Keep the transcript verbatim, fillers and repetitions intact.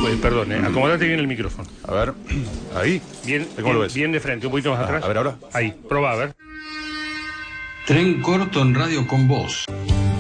perdón, eh, acomódate bien el micrófono. A ver, ahí. Bien, ¿Cómo bien, lo ves? bien de frente, un poquito más Ah, atrás. a ver ahora. Ahí, probá, a ver. Tren corto en radio con vos.